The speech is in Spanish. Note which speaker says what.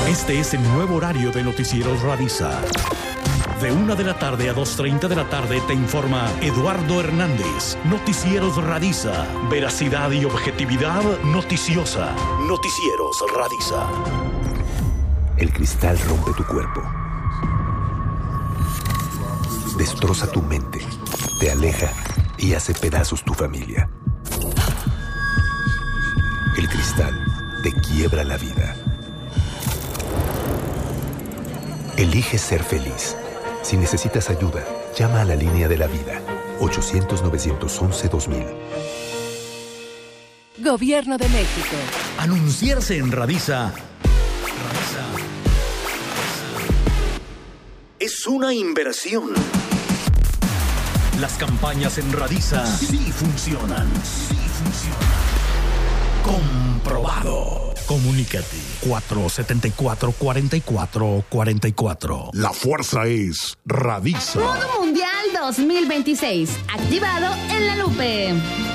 Speaker 1: Este es el nuevo horario de Noticieros Radiza. De 1 de la tarde a 2:30 de la tarde te informa Eduardo Hernández. Noticieros Radiza. Veracidad y objetividad noticiosa. Noticieros Radiza.
Speaker 2: El cristal rompe tu cuerpo. Destroza tu mente. Te aleja y hace pedazos tu familia. El cristal te quiebra la vida. Elige ser feliz. Si necesitas ayuda, llama a la línea de la vida. 800-911-2000.
Speaker 3: Gobierno de México.
Speaker 1: Anunciarse en Radiza es una inversión. Las campañas en Radiza sí funcionan. Comprobado. Comunícate 474-4444.
Speaker 4: La fuerza es Radiza.
Speaker 5: Modo Mundial 2026. Activado en La Lupe.